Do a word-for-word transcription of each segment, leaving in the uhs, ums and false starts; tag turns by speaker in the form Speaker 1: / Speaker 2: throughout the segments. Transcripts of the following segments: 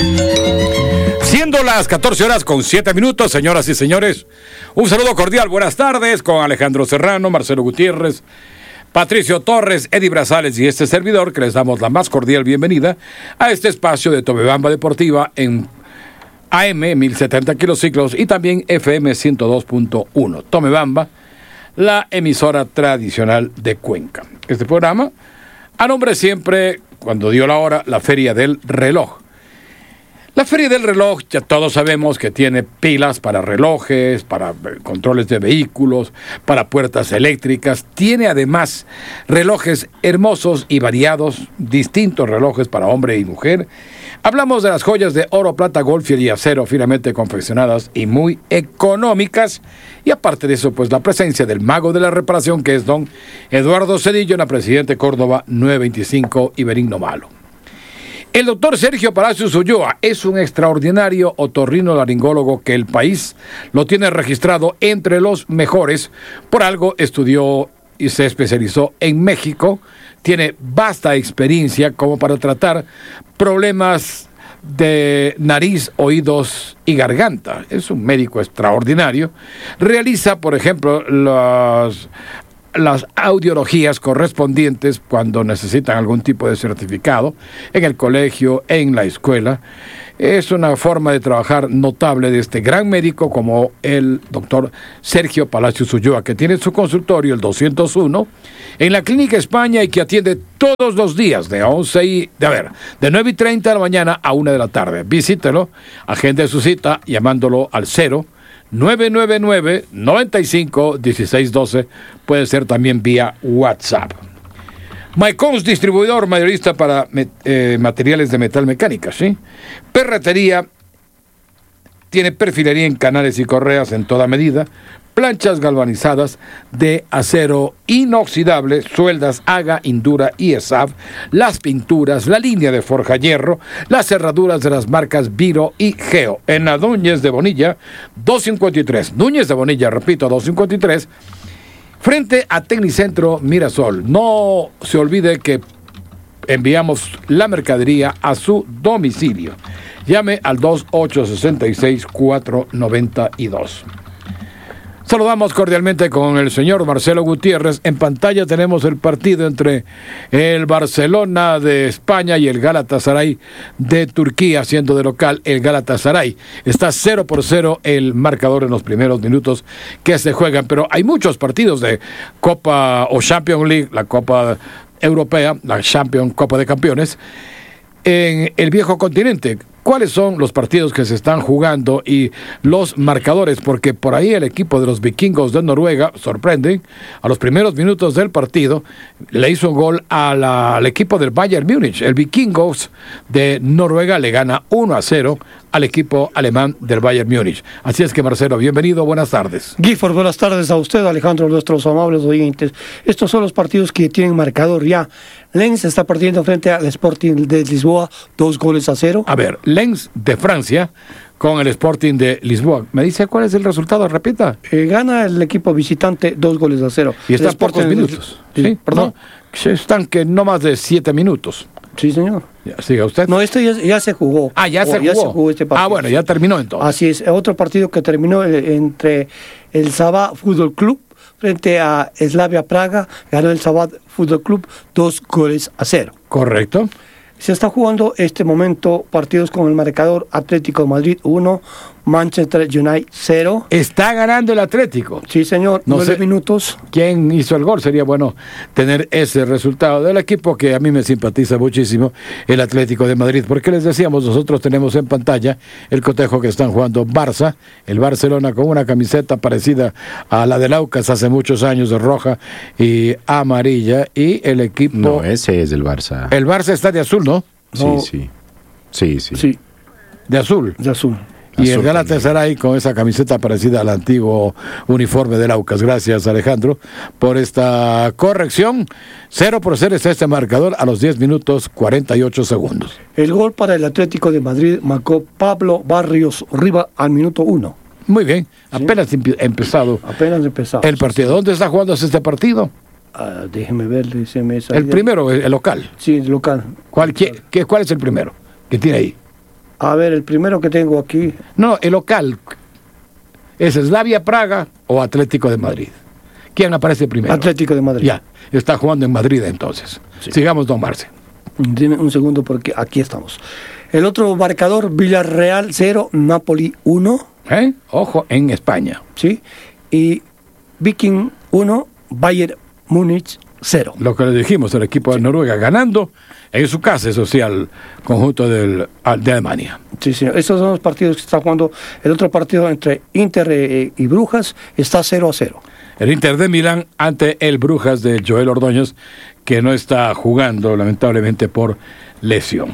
Speaker 1: Siendo las catorce horas con siete minutos, señoras y señores, un saludo cordial, buenas tardes, con Alejandro Serrano, Marcelo Gutiérrez, Patricio Torres, Eddie Brazales y este servidor, que les damos la más cordial bienvenida a este espacio de Tomebamba Deportiva en A M mil setenta kilociclos y también F M ciento dos punto uno. Tomebamba, la emisora tradicional de Cuenca. Este programa, a nombre siempre, cuando dio la hora, la Feria del Reloj. La Feria del Reloj, ya todos sabemos que tiene pilas para relojes, para controles de vehículos, para puertas eléctricas. Tiene además relojes hermosos y variados, distintos relojes para hombre y mujer. Hablamos de las joyas de oro, plata, golfier y acero finamente confeccionadas y muy económicas. Y aparte de eso, pues la presencia del mago de la reparación, que es don Eduardo Cedillo, en la Presidente Córdoba nueve veinticinco y Benigno Malo. El doctor Sergio Palacios Ulloa es un extraordinario otorrinolaringólogo que el país lo tiene registrado entre los mejores. Por algo estudió y se especializó en México. Tiene vasta experiencia como para tratar problemas de nariz, oídos y garganta. Es un médico extraordinario. Realiza, por ejemplo, los... las audiologías correspondientes cuando necesitan algún tipo de certificado en el colegio, en la escuela. Es una forma de trabajar notable de este gran médico como el doctor Sergio Palacios Ulloa, que tiene su consultorio el doscientos uno en la Clínica España y que atiende todos los días de once y, de, a ver, de nueve y treinta de la mañana a una de la tarde. Visítelo, agende su cita llamándolo al cero nueve nueve nueve, noventa y cinco, dieciséis doce, puede ser también vía WhatsApp. Maicons, distribuidor mayorista para eh, materiales de metal mecánica, ¿sí? Perretería, tiene perfilería en canales y correas en toda medida, planchas galvanizadas de acero inoxidable, sueldas Aga, Indura y E S A V, las pinturas, la línea de forja hierro, las cerraduras de las marcas Viro y Geo. En la Núñez de Bonilla, doscientos cincuenta y tres. Núñez de Bonilla, repito, doscientos cincuenta y tres, frente a Tecnicentro Mirasol. No se olvide que enviamos la mercadería a su domicilio. Llame al dos ocho seis seis, cuatro nueve dos. Saludamos cordialmente con el señor Marcelo Gutiérrez. En pantalla tenemos el partido entre el Barcelona de España y el Galatasaray de Turquía, siendo de local el Galatasaray. Está cero por cero el marcador en los primeros minutos que se juegan, pero hay muchos partidos de Copa o Champions League, la Copa Europea, la Champions, Copa de Campeones, en el viejo continente. ¿Cuáles son los partidos que se están jugando y los marcadores? Porque por ahí el equipo de los vikingos de Noruega sorprende. A los primeros minutos del partido le hizo un gol a la, al equipo del Bayern Múnich. El vikingos de Noruega le gana uno a cero al equipo alemán del Bayern Múnich. Así es que, Marcelo, bienvenido, buenas tardes.
Speaker 2: Gifford, buenas tardes a usted, Alejandro, nuestros amables oyentes. Estos son los partidos que tienen marcador ya. Lens está perdiendo frente al Sporting de Lisboa, dos goles a cero.
Speaker 1: A ver, Lens de Francia con el Sporting de Lisboa. ¿Me dice cuál es el resultado? Repita.
Speaker 2: Eh, gana el equipo visitante dos goles a cero.
Speaker 1: Y está por pocos minutos.
Speaker 2: De... ¿Sí? Perdón.
Speaker 1: No, están que no más de siete minutos.
Speaker 2: Sí, señor.
Speaker 1: Ya, siga usted.
Speaker 2: No, este ya, ya se jugó.
Speaker 1: Ah, ya, oh, se, jugó.
Speaker 2: ya se jugó este partido.
Speaker 1: Ah, bueno, ya terminó entonces.
Speaker 2: Así es. Otro partido que terminó entre el Sabah Fútbol Club frente a Slavia Praga. Ganó el Sabah Fútbol Club dos goles a cero.
Speaker 1: Correcto.
Speaker 2: Se está jugando este momento partidos con el marcador Atlético de Madrid uno, Manchester United cero.
Speaker 1: Está ganando el Atlético.
Speaker 2: Sí, señor,
Speaker 1: no
Speaker 2: nueve
Speaker 1: sé
Speaker 2: minutos.
Speaker 1: ¿Quién hizo el gol? Sería bueno tener ese resultado del equipo que a mí me simpatiza muchísimo, el Atlético de Madrid. Porque les decíamos, nosotros tenemos en pantalla el cotejo que están jugando Barça, el Barcelona con una camiseta parecida a la del Aucas hace muchos años, de roja y amarilla, y el equipo...
Speaker 3: No, ese es el Barça.
Speaker 1: El Barça está de azul, ¿no?
Speaker 2: No.
Speaker 3: Sí, sí. Sí, sí.
Speaker 2: Sí.
Speaker 1: De azul.
Speaker 2: De azul.
Speaker 1: Y el Galatasaray con esa camiseta parecida al antiguo uniforme del Aucas. Gracias, Alejandro, por esta corrección. Cero por cero está este marcador a los diez minutos cuarenta y ocho segundos.
Speaker 2: El gol para el Atlético de Madrid marcó Pablo Barrios Riva al minuto uno.
Speaker 1: Muy bien, apenas ¿Sí? empe- empezado.
Speaker 2: Apenas empezado.
Speaker 1: El partido. ¿Dónde está jugando este partido?
Speaker 2: Uh, déjeme ver. Déjeme
Speaker 1: el primero, el, el local.
Speaker 2: Sí, el local.
Speaker 1: ¿Cuál, qué, qué, ¿Cuál es el primero que tiene ahí?
Speaker 2: A ver, el primero que tengo aquí.
Speaker 1: No, el local. ¿Es Slavia Praga o Atlético de Madrid? ¿Quién aparece primero?
Speaker 2: Atlético de Madrid.
Speaker 1: Ya, está jugando en Madrid entonces. Sí. Sigamos, don Marce.
Speaker 2: Dime un segundo porque aquí estamos. El otro marcador, Villarreal cero, Napoli uno.
Speaker 1: ¿Eh? Ojo, en España.
Speaker 2: Sí. Y Viking uno, Bayern Múnich cero.
Speaker 1: Lo que le dijimos, el equipo de Noruega ganando en su casa, eso sí, al conjunto del, al, de Alemania.
Speaker 2: Sí, sí, esos son los partidos que está jugando. El otro partido entre Inter eh, y Brujas está cero a cero.
Speaker 1: El Inter de Milán ante el Brujas de Joel Ordóñez, que no está jugando lamentablemente por lesión.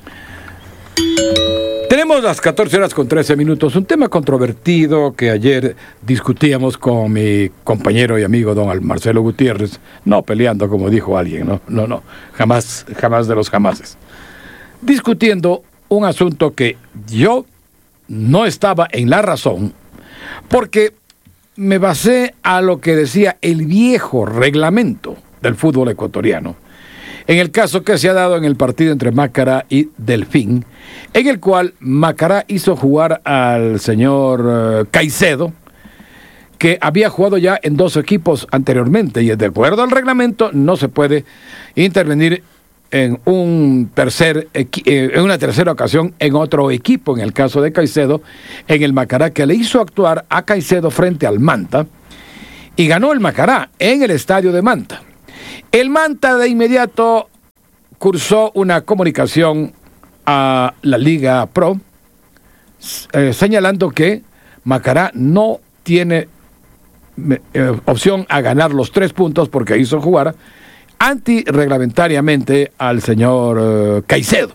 Speaker 1: Tenemos las catorce horas con trece minutos, un tema controvertido que ayer discutíamos con mi compañero y amigo don Marcelo Gutiérrez, no peleando como dijo alguien, no, no, no, jamás, jamás de los jamases. Discutiendo un asunto que yo no estaba en la razón, porque me basé a lo que decía el viejo reglamento del fútbol ecuatoriano, en el caso que se ha dado en el partido entre Macará y Delfín, en el cual Macará hizo jugar al señor uh, Caicedo, que había jugado ya en dos equipos anteriormente, y de acuerdo al reglamento no se puede intervenir en un tercer en una tercera ocasión en otro equipo, en el caso de Caicedo, en el Macará, que le hizo actuar a Caicedo frente al Manta, y ganó el Macará en el estadio de Manta. El Manta de inmediato cursó una comunicación a la Liga Pro, eh, señalando que Macará no tiene eh, opción a ganar los tres puntos porque hizo jugar antirreglamentariamente al señor eh, Caicedo.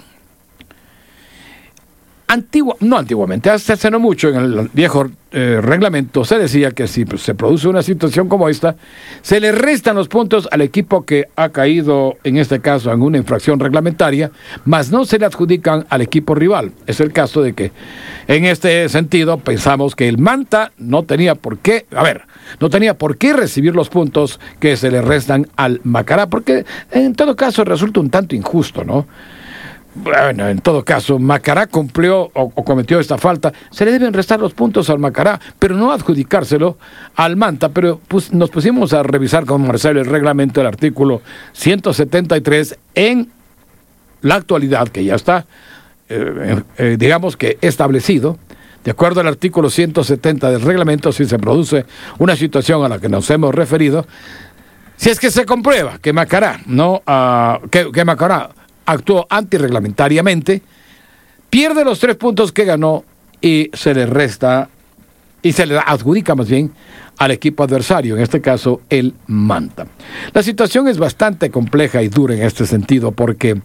Speaker 1: Antigua, no antiguamente, hace, hace no mucho, en el viejo eh, reglamento se decía que si se produce una situación como esta, se le restan los puntos al equipo que ha caído, en este caso, en una infracción reglamentaria, mas no se le adjudican al equipo rival. Es el caso de que, en este sentido, pensamos que el Manta no tenía por qué, a ver, no tenía por qué recibir los puntos que se le restan al Macará, porque en todo caso resulta un tanto injusto, ¿no? Bueno, en todo caso, Macará cumplió o, o cometió esta falta, se le deben restar los puntos al Macará, pero no adjudicárselo al Manta. Pero pues, nos pusimos a revisar con Marcelo el reglamento del artículo ciento setenta y tres en la actualidad, que ya está, eh, eh, digamos que establecido. De acuerdo al artículo ciento setenta del reglamento, si se produce una situación a la que nos hemos referido, si es que se comprueba que Macará, no, uh, que, que Macará actuó antirreglamentariamente, pierde los tres puntos que ganó y se le resta, y se le adjudica más bien al equipo adversario, en este caso el Manta. La situación es bastante compleja y dura en este sentido, porque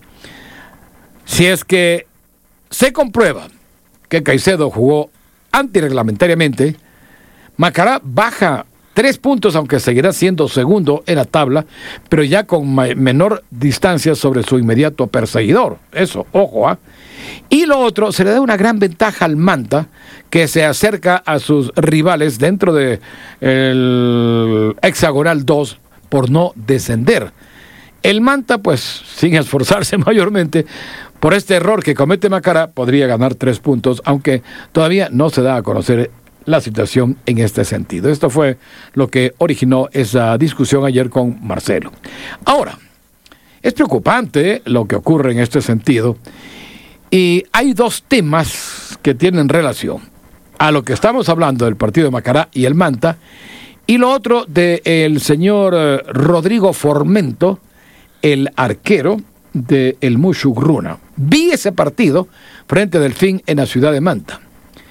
Speaker 1: si es que se comprueba que Caicedo jugó antirreglamentariamente, Macará baja tres puntos, aunque seguirá siendo segundo en la tabla, pero ya con ma- menor distancia sobre su inmediato perseguidor. Eso, ojo, ¿ah? ¿eh? Y lo otro, se le da una gran ventaja al Manta, que se acerca a sus rivales dentro de el hexagonal dos por no descender. El Manta, pues, sin esforzarse mayormente, por este error que comete Macará, podría ganar tres puntos, aunque todavía no se da a conocer la situación en este sentido. Esto fue lo que originó esa discusión ayer con Marcelo. Ahora, es preocupante lo que ocurre en este sentido, y hay dos temas que tienen relación a lo que estamos hablando del partido de Macará y el Manta, y lo otro del señor eh, Rodrigo Formento, el arquero del Mushugruna. Vi ese partido frente a Delfín en la ciudad de Manta,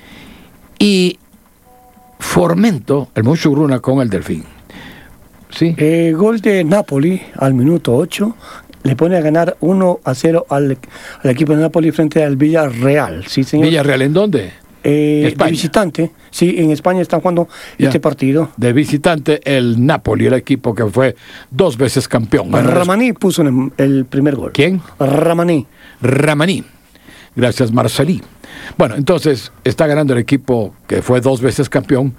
Speaker 1: y Formento, el Mushugruna con el Delfín. ¿Sí?
Speaker 2: Eh, gol de Napoli al minuto ocho le pone a ganar uno a cero al, al equipo de Napoli frente al Villarreal. ¿Sí, señor?
Speaker 1: ¿Villarreal en dónde?
Speaker 2: Eh, de visitante. Sí, en España están jugando ya este partido.
Speaker 1: De visitante el Napoli, el equipo que fue dos veces campeón.
Speaker 2: Ramaní puso el, el primer gol.
Speaker 1: ¿Quién?
Speaker 2: Ramaní.
Speaker 1: Ramaní. Gracias, Marcelí. Bueno, entonces está ganando el equipo que fue dos veces campeón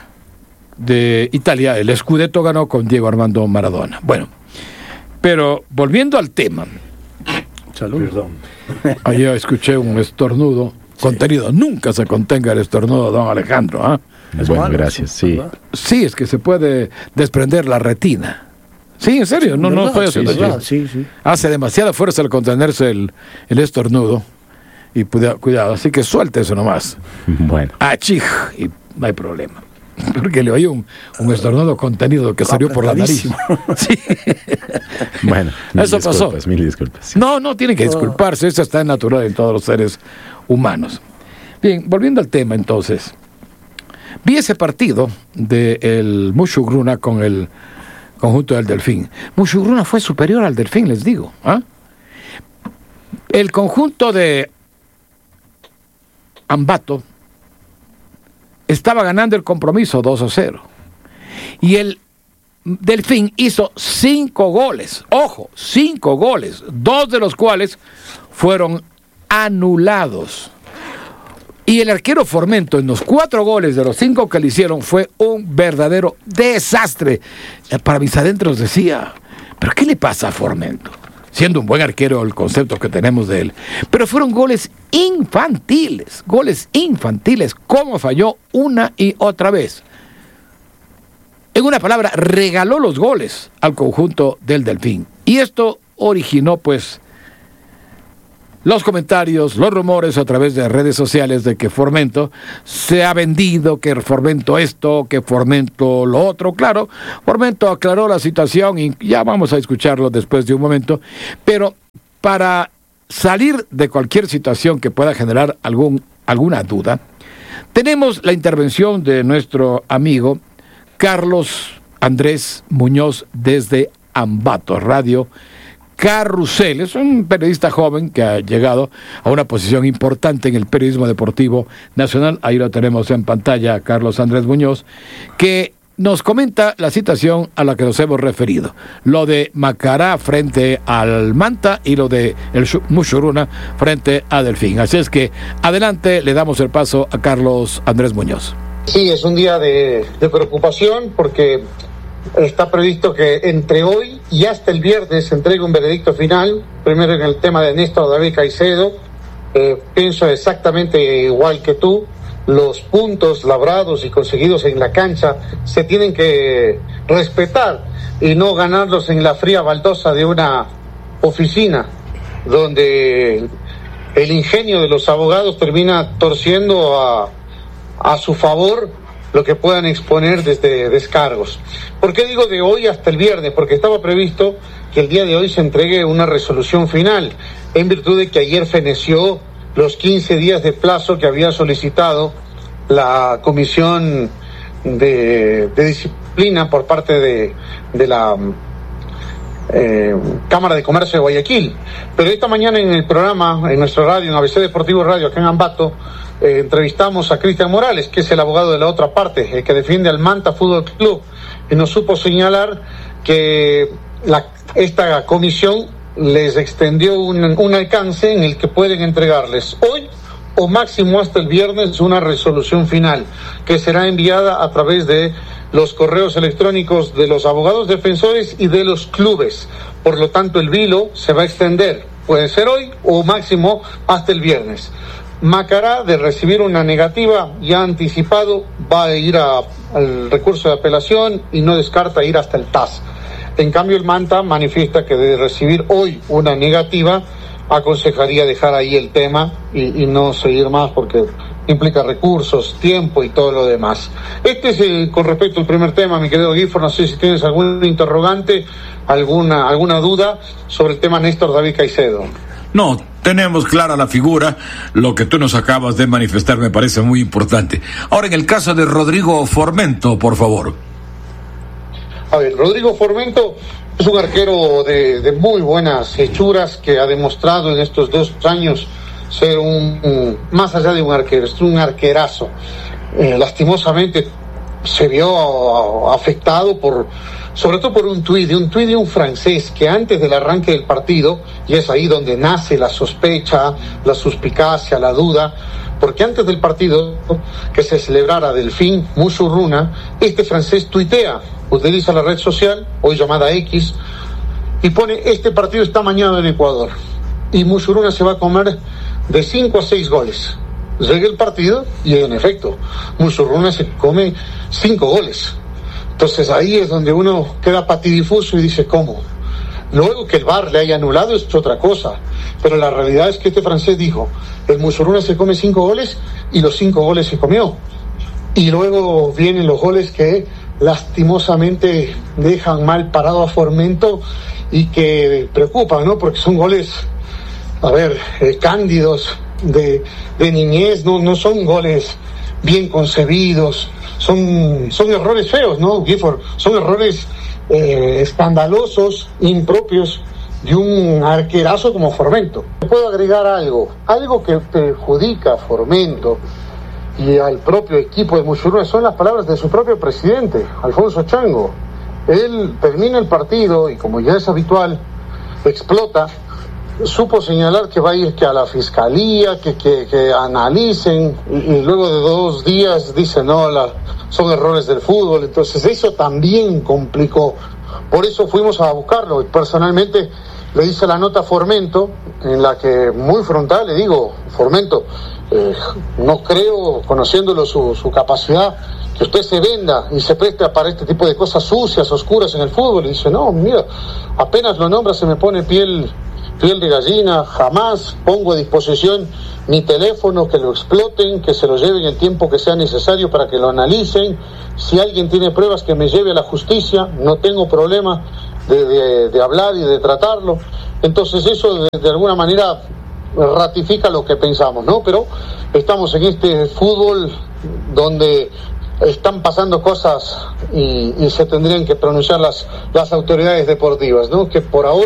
Speaker 1: de Italia. El Scudetto ganó con Diego Armando Maradona. Bueno, pero volviendo al tema.
Speaker 2: Salud.
Speaker 1: Ayer escuché un estornudo contenido. Nunca se contenga el estornudo, don Alejandro. ¿eh?
Speaker 3: Es bueno, malo, gracias, sí.
Speaker 1: Sí, es que se puede desprender la retina. Sí, en serio, no, no puede ser.
Speaker 2: Sí, sí, sí.
Speaker 1: Hace demasiada fuerza al contenerse el, el estornudo. Y cuidado, cuidado, así que suelte eso nomás.
Speaker 3: Bueno.
Speaker 1: Achij, y no hay problema. Porque le oí un, un estornudo contenido que salió por la nariz. Sí.
Speaker 3: Bueno,
Speaker 1: eso
Speaker 3: disculpas,
Speaker 1: pasó.
Speaker 3: Mil disculpas. Sí.
Speaker 1: No, no tiene que disculparse, eso está natural en todos los seres humanos. Bien, volviendo al tema entonces. Vi ese partido del Mushuruna con el conjunto del Delfín. Mushuruna fue superior al Delfín, les digo. ¿eh? El conjunto de Ambato estaba ganando el compromiso dos a cero. Y el Delfín hizo cinco goles. Ojo, cinco goles. Dos de los cuales fueron anulados. Y el arquero Formento, en los cuatro goles de los cinco que le hicieron, fue un verdadero desastre. Para mis adentros decía, ¿pero qué le pasa a Formento? Siendo un buen arquero, el concepto que tenemos de él. Pero fueron goles infantiles, goles infantiles. ¿Cómo falló una y otra vez? En una palabra, regaló los goles al conjunto del Delfín. Y esto originó, pues, los comentarios, los rumores a través de redes sociales de que Formento se ha vendido, que Formento esto, que Formento lo otro. Claro, Formento aclaró la situación y ya vamos a escucharlo después de un momento. Pero para salir de cualquier situación que pueda generar algún, alguna duda, tenemos la intervención de nuestro amigo Carlos Andrés Muñoz desde Ambato Radio Carrusel. Es un periodista joven que ha llegado a una posición importante en el periodismo deportivo nacional. Ahí lo tenemos en pantalla, Carlos Andrés Muñoz, que nos comenta la situación a la que nos hemos referido. Lo de Macará frente al Manta y lo de el Mushuruna frente a Delfín. Así es que adelante, le damos el paso a Carlos Andrés Muñoz.
Speaker 4: Sí, es un día de, de preocupación porque está previsto que entre hoy y hasta el viernes se entregue un veredicto final. Primero en el tema de Néstor David Caicedo. Eh, pienso exactamente igual que tú. Los puntos labrados y conseguidos en la cancha se tienen que respetar y no ganarlos en la fría baldosa de una oficina donde el ingenio de los abogados termina torciendo a, a su favor lo que puedan exponer desde descargos. ¿Por qué digo de hoy hasta el viernes? Porque estaba previsto que el día de hoy se entregue una resolución final, en virtud de que ayer feneció los quince días de plazo que había solicitado la Comisión de, de Disciplina por parte de, de la eh, Cámara de Comercio de Guayaquil. Pero esta mañana en el programa, en nuestra radio, en A B C Deportivo Radio, acá en Ambato, Eh, entrevistamos a Cristian Morales, que es el abogado de la otra parte, el que defiende al Manta Fútbol Club, y nos supo señalar que la, esta comisión les extendió un, un alcance en el que pueden entregarles hoy o máximo hasta el viernes una resolución final, que será enviada a través de los correos electrónicos de los abogados defensores y de los clubes. Por lo tanto, el vilo se va a extender, puede ser hoy o máximo hasta el viernes. Macará, de recibir una negativa ya anticipado, va a ir a, al recurso de apelación y no descarta ir hasta el T A S. En cambio, el Manta manifiesta que de recibir hoy una negativa, aconsejaría dejar ahí el tema y, y no seguir más porque implica recursos, tiempo y todo lo demás. Este es el, con respecto al primer tema, mi querido Gifford. No sé si tienes algún interrogante, alguna, alguna duda sobre el tema Néstor David Caicedo.
Speaker 1: No, tenemos clara la figura. Lo que tú nos acabas de manifestar me parece muy importante. Ahora, en el caso de Rodrigo Formento, por favor.
Speaker 4: A ver, Rodrigo Formento es un arquero de, de muy buenas hechuras que ha demostrado en estos dos años ser un, un más allá de un arquero, es un arquerazo. Eh, lastimosamente se vio afectado por, sobre todo por un tuit, de un tuit de un francés que antes del arranque del partido, y es ahí donde nace la sospecha, la suspicacia, la duda, porque antes del partido que se celebrara Delfín Mushuruna, este francés tuitea, utiliza la red social, hoy llamada X, y pone: este partido está mañana en Ecuador, y Mushuruna se va a comer de cinco a seis goles. Llega el partido y en efecto, Musurruna se come cinco goles. Entonces ahí es donde uno queda patidifuso y dice, ¿cómo? Luego que el V A R le haya anulado es otra cosa, pero la realidad es que este francés dijo, el Musurruna se come cinco goles y los cinco goles se comió. Y luego vienen los goles que lastimosamente dejan mal parado a Formento y que preocupan, ¿no? Porque son goles, a ver, eh, cándidos, de, de niñez, no, no son goles bien concebidos, son, son errores feos, ¿no, Gifford? Son errores eh, escandalosos, impropios de un arquerazo como Formento. Puedo agregar algo, algo que perjudica a Formento y al propio equipo de Musurruna, son las palabras de su propio presidente, Alfonso Chango. Él termina el partido y, como ya es habitual, explota. Supo señalar que va a ir que a la fiscalía, que, que, que analicen, y, y luego de dos días dice, no, la, son errores del fútbol. Entonces eso también complicó. Por eso fuimos a buscarlo. Y personalmente le hice la nota a Formento, en la que muy frontal le digo, Formento, eh, no creo, conociéndolo su, su capacidad, que usted se venda y se preste para este tipo de cosas sucias, oscuras en el fútbol. Y dice, no, mira, apenas lo nombra se me pone piel... piel de gallina, jamás pongo a disposición mi teléfono, que lo exploten, que se lo lleven el tiempo que sea necesario para que lo analicen. Si alguien tiene pruebas, que me lleve a la justicia, no tengo problema de, de, de hablar y de tratarlo. Entonces eso de, de alguna manera ratifica lo que pensamos, ¿no? Pero estamos en este fútbol donde están pasando cosas y, y se tendrían que pronunciar las, las autoridades deportivas, ¿no? Que por ahora